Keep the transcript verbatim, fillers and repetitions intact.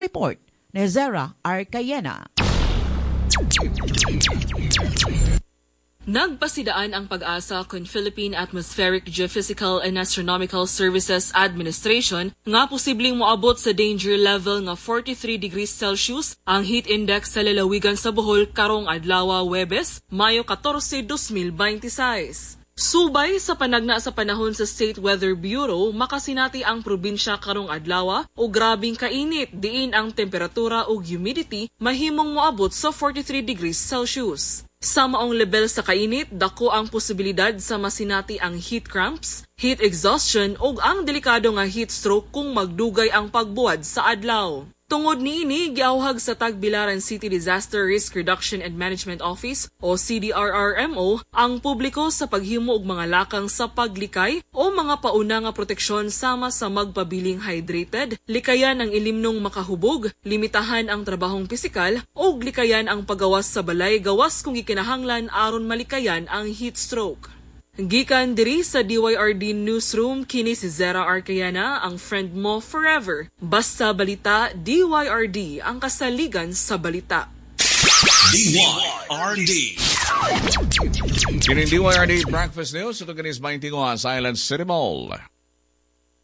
Report ni Zara Arcayena. Nagpasidaan ang pag-asa kung Philippine Atmospheric Geophysical and Astronomical Services Administration nga posibleng moabot sa danger level nga forty-three degrees Celsius ang heat index sa lalawigan sa Bohol karong adlaw Huwebes, Mayo fourteen, twenty twenty-six. Subay sa panagna sa panahon sa State Weather Bureau, makasinati ang probinsya karong adlaw o grabing kainit diin ang temperatura o humidity mahimong moabot sa forty-three degrees Celsius. Sa maong level sa kainit, dako ang posibilidad sa masinati ang heat cramps, heat exhaustion ug ang delikado nga heat stroke kung magdugay ang pagbuwad sa adlaw. Tungod niini, giawhag sa Tagbilaran City Disaster Risk Reduction and Management Office o C D R R M O ang publiko sa paghimo og mga lakang sa paglikay o mga pauna nga proteksyon sama sa magpabiling hydrated, likayan ang ilimnong makahubog, limitahan ang trabahong pisikal o likayan ang pagawas sa balay gawas kung gikinahanglan aron malikayan ang heat stroke. Gikan diri sa D Y R D Newsroom, kini si Zara Arcayena, ang friend mo forever. Basta balita, D Y R D, ang kasaligan sa balita. D Y R D. Kini D Y R D Breakfast News, ito kanis twenty-one sa Island City Mall.